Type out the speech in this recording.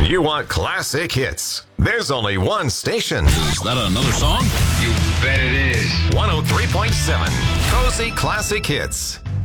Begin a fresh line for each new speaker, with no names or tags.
When you want classic hits, there's only one station.
Is that another song?
You bet it is.
103.7 Cozy Classic Hits.